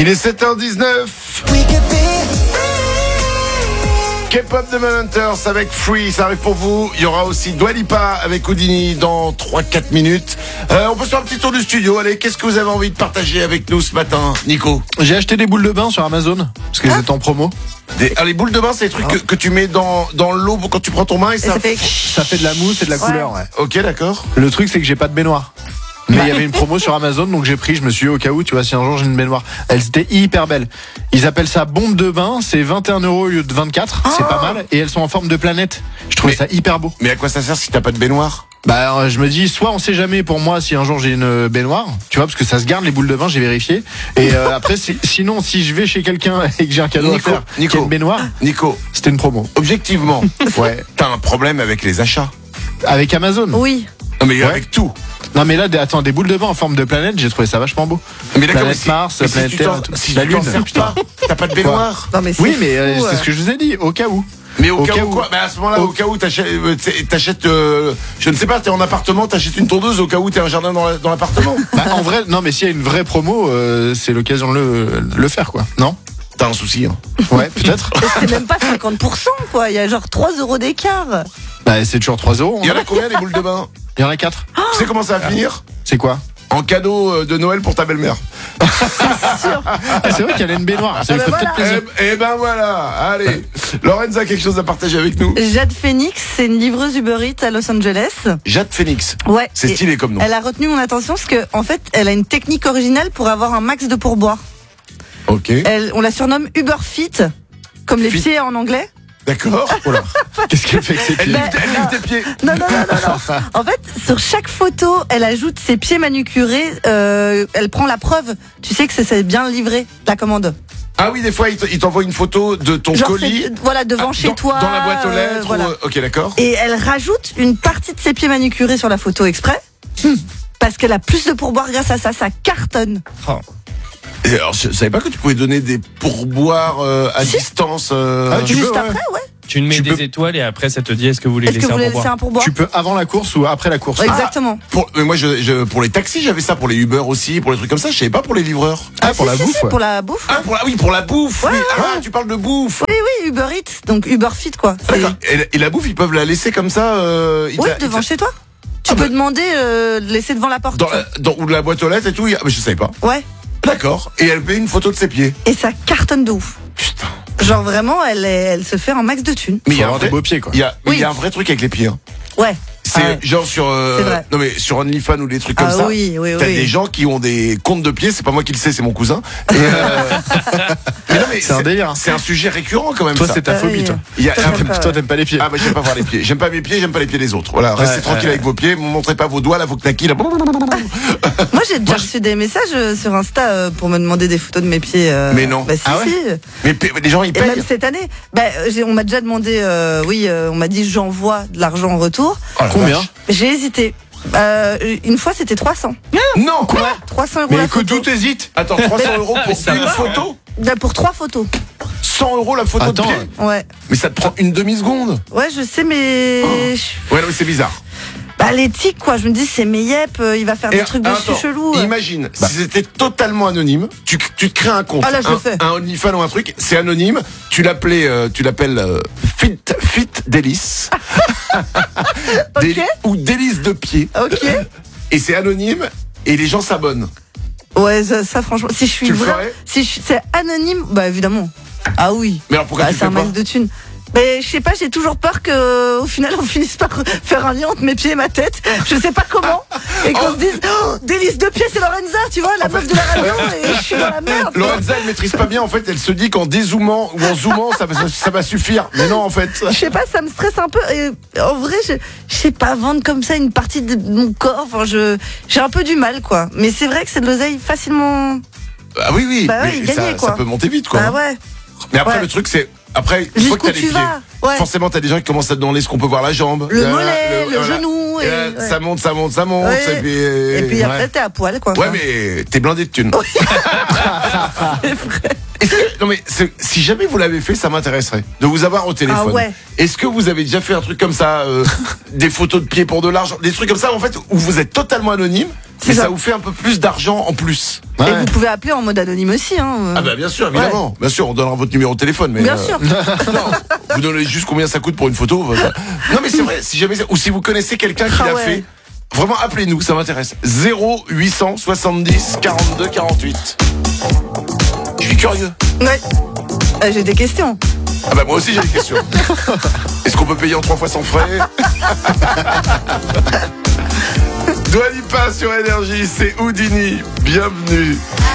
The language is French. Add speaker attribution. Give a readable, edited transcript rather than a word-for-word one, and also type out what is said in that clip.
Speaker 1: Il est 7h19. K-pop de Manhunters avec Free, ça arrive pour vous. Il y aura aussi Dua Lipa avec Houdini dans 3-4 minutes. On peut se faire un petit tour du studio. Allez, qu'est-ce que vous avez envie de partager avec nous ce matin, Nico?
Speaker 2: J'ai acheté des boules de bain sur Amazon parce qu'elles étaient en promo.
Speaker 1: Les boules de bain, c'est des trucs que tu mets dans l'eau quand tu prends ton bain et ça
Speaker 2: fait de la mousse et de la couleur. Ouais.
Speaker 1: Ok, d'accord.
Speaker 2: Le truc, c'est que j'ai pas de baignoire. Mais il y avait une promo sur Amazon, donc j'ai pris, je me suis dit au cas où, tu vois, si un jour j'ai une baignoire. Elles étaient hyper belles. Ils appellent ça bombe de bain, c'est 21 € au lieu de 24, c'est pas mal. Et elles sont en forme de planète. Je trouvais ça hyper beau.
Speaker 1: Mais à quoi ça sert si t'as pas de baignoire?
Speaker 2: Bah, je me dis, soit on sait jamais pour moi si un jour j'ai une baignoire, tu vois, parce que ça se garde les boules de bain, j'ai vérifié. Et après, sinon, si je vais chez quelqu'un et que j'ai un cadeau à faire, qui a une baignoire,
Speaker 1: Nico,
Speaker 2: c'était une promo.
Speaker 1: Objectivement, ouais, t'as un problème avec les achats.
Speaker 2: Avec Amazon?
Speaker 3: Oui.
Speaker 1: Non mais avec tout.
Speaker 2: Non mais là, attends, des boules de bain en forme de planète, j'ai trouvé ça vachement beau.
Speaker 1: Mais d'accord,
Speaker 2: planète Mars, planète Terre,
Speaker 1: si
Speaker 2: la
Speaker 1: tu
Speaker 2: Lune.
Speaker 1: t'en sers pas, t'as pas de baignoire.
Speaker 3: Non mais
Speaker 2: oui, mais c'est ce que je vous ai dit, au cas où.
Speaker 1: Mais au cas où quoi? Bah à ce moment-là, au cas où t'achètes, je ne sais pas, t'es en appartement, t'achètes une tondeuse au cas où t'as un jardin dans l'appartement.
Speaker 2: Bah en vrai, non mais s'il y a une vraie promo, c'est l'occasion de le faire quoi, non?
Speaker 1: T'as un souci, hein?
Speaker 2: Ouais, peut-être.
Speaker 3: c'est même pas 50%, quoi. Il y a genre 3 € d'écart.
Speaker 2: Bah c'est toujours 3 €.
Speaker 1: Il y en a combien des boules de bain?
Speaker 2: Il y en a 4.
Speaker 1: Tu sais comment ça va finir?
Speaker 2: C'est quoi?
Speaker 1: En cadeau de Noël pour ta belle-mère.
Speaker 3: C'est sûr.
Speaker 2: C'est vrai qu'il y a une baignoire, ça lui fait peut-être plaisir.
Speaker 1: Eh ben voilà, allez. Lorenza a quelque chose à partager avec nous.
Speaker 3: Jade Phoenix, c'est une livreuse Uber Eats à Los Angeles.
Speaker 1: Jade Phoenix.
Speaker 3: Ouais.
Speaker 1: C'est stylé comme nom.
Speaker 3: Elle a retenu mon attention parce que, en fait, elle a une technique originale pour avoir un max de pourboire.
Speaker 1: Ok.
Speaker 3: On la surnomme Uber Fit, comme les pieds en anglais.
Speaker 1: D'accord. Oh là.
Speaker 2: Qu'est-ce qu'elle fait avec ses pieds?
Speaker 1: Elle lève tes pieds.
Speaker 3: Non. En fait, sur chaque photo, elle ajoute ses pieds manucurés. Elle prend la preuve. Tu sais que c'est bien livré, la commande.
Speaker 1: Ah oui, des fois, il t'envoie une photo de ton
Speaker 3: Genre
Speaker 1: colis.
Speaker 3: Voilà, devant chez toi.
Speaker 1: Dans la boîte aux lettres.
Speaker 3: Voilà.
Speaker 1: Ok, d'accord.
Speaker 3: Et elle rajoute une partie de ses pieds manucurés sur la photo exprès. Parce qu'elle a plus de pourboire grâce à ça. Ça cartonne.
Speaker 1: Et alors, je savais pas que tu pouvais donner des pourboires à distance.
Speaker 3: Juste après, ouais.
Speaker 4: Tu mets des étoiles et après ça te dit est-ce que vous voulez laisser un pourboire.
Speaker 3: Tu
Speaker 2: peux avant la course ou après la course.
Speaker 3: Exactement.
Speaker 1: Mais moi, pour les taxis, j'avais ça, pour les Uber aussi, pour les trucs comme ça. Je savais pas pour les livreurs.
Speaker 2: Pour la bouffe.
Speaker 3: Pour la bouffe.
Speaker 1: Ah, pour la bouffe.
Speaker 3: Ouais,
Speaker 1: oui.
Speaker 3: ouais.
Speaker 1: Ah, tu parles de bouffe.
Speaker 3: Oui, Uber Eats, donc Uber Fit quoi.
Speaker 1: Et la bouffe, ils peuvent la laisser comme ça.
Speaker 3: Oui, devant chez toi. Tu peux demander de laisser devant la porte.
Speaker 1: Ou de la boîte aux lettres et tout. Mais je savais pas.
Speaker 3: Ouais.
Speaker 1: D'accord. Et elle met une photo de ses pieds.
Speaker 3: Et ça cartonne de ouf.
Speaker 1: Putain.
Speaker 3: Genre vraiment, elle se fait un max de thunes.
Speaker 1: Mais il y a un
Speaker 2: des beaux pieds quoi.
Speaker 1: Il y a un vrai truc avec les pieds. Hein.
Speaker 3: Ouais.
Speaker 1: C'est genre sur non mais sur OnlyFans ou des trucs comme ça.
Speaker 3: Oui.
Speaker 1: T'as des gens qui ont des comptes de pieds, c'est pas moi qui le sais, c'est mon cousin. Et mais non mais
Speaker 2: c'est un délire.
Speaker 1: C'est un sujet récurrent quand même.
Speaker 2: Toi
Speaker 1: ça.
Speaker 2: c'est ta phobie toi. Toi t'aimes pas les pieds.
Speaker 1: Ah bah j'aime pas voir les pieds. J'aime pas mes pieds, j'aime pas les pieds des autres. Voilà, restez tranquille avec vos pieds, montrez pas vos doigts là, vos knackis là.
Speaker 3: Moi j'ai déjà reçu des messages sur Insta pour me demander des photos de mes pieds.
Speaker 1: Mais non.
Speaker 3: Bah si.
Speaker 1: Mais les gens ils payent.
Speaker 3: Et même cette année, on m'a déjà demandé on m'a dit j'envoie de l'argent en retour.
Speaker 2: Combien?
Speaker 3: J'ai hésité. Une fois c'était 300.
Speaker 1: Non, quoi?
Speaker 3: 300 €
Speaker 2: Mais
Speaker 3: la
Speaker 2: écoute,
Speaker 3: photo.
Speaker 2: d'où t'hésites?
Speaker 1: Attends, 300 € pour une photo?
Speaker 3: Pour 3 photos.
Speaker 1: 100 € la photo de pied?
Speaker 3: Ouais.
Speaker 1: Mais ça te prend une demi-seconde.
Speaker 3: Ouais, je sais, mais.
Speaker 1: Ouais, non, mais c'est bizarre.
Speaker 3: Bah, l'éthique, quoi. Je me dis, c'est mes yep, il va faire des trucs dessus chelous.
Speaker 1: Imagine, si c'était totalement anonyme, tu te crées un compte.
Speaker 3: Ah là, je le fais.
Speaker 1: Un OnlyFans ou un truc, c'est anonyme, tu l'appelles Fit Délice.
Speaker 3: Ok.
Speaker 1: Ou Délice de pied.
Speaker 3: Ok.
Speaker 1: Et c'est anonyme, et les gens s'abonnent.
Speaker 3: Ouais, ça franchement, si je suis
Speaker 1: Tu le ferais?
Speaker 3: c'est anonyme, bah évidemment. Ah oui.
Speaker 1: Mais alors pourquoi tu
Speaker 3: c'est
Speaker 1: fais
Speaker 3: un
Speaker 1: pas?
Speaker 3: max de thunes. Mais je sais pas, j'ai toujours peur que au final on finisse par faire un lien entre mes pieds et ma tête. Je sais pas comment. Et qu'on se dise délice de pied, c'est Lorenza, tu vois, la meuf de la radio, et je suis dans la merde.
Speaker 1: Lorenza, elle maîtrise pas bien, en fait, elle se dit qu'en dézoomant ou en zoomant, ça va suffire. Mais non, en fait.
Speaker 3: Je sais pas, ça me stresse un peu. Et en vrai, je sais pas vendre comme ça une partie de mon corps. Enfin, j'ai un peu du mal, quoi. Mais c'est vrai que c'est de l'oseille facilement.
Speaker 1: Ah oui.
Speaker 3: Bah
Speaker 1: mais
Speaker 3: oui, gagner, quoi.
Speaker 1: Ça peut monter vite, quoi.
Speaker 3: Bah ouais.
Speaker 1: Mais après, le truc, c'est. Après, une fois que t'as les pieds, forcément, t'as des gens qui commencent à te demander ce qu'on peut voir la jambe,
Speaker 3: le mollet, le genou.
Speaker 1: Et ça monte.
Speaker 3: Ouais. Et puis après, t'es à poil, quoi.
Speaker 1: Ouais, mais t'es blindé de thunes.
Speaker 3: C'est vrai.
Speaker 1: Non mais si jamais vous l'avez fait, ça m'intéresserait de vous avoir au téléphone.
Speaker 3: Ah ouais.
Speaker 1: Est-ce que vous avez déjà fait un truc comme ça, des photos de pieds pour de l'argent, des trucs comme ça en fait où vous êtes totalement anonyme, mais ça vous fait un peu plus d'argent en plus.
Speaker 3: Ouais. Et vous pouvez appeler en mode anonyme aussi. Hein.
Speaker 1: Ah bah bien sûr, évidemment. Ouais. Bien sûr, on donnera votre numéro de téléphone. Mais
Speaker 3: bien sûr.
Speaker 1: Non, vous donnez juste combien ça coûte pour une photo. Non mais c'est vrai, si jamais ou si vous connaissez quelqu'un qui l'a fait, vraiment appelez-nous, ça m'intéresse. 0870 42 48. Je suis curieux.
Speaker 3: Ouais. J'ai des questions.
Speaker 1: Ah bah moi aussi j'ai des questions. Est-ce qu'on peut payer en 3 fois sans frais? Dua Lipa sur Énergie, c'est Houdini. Bienvenue.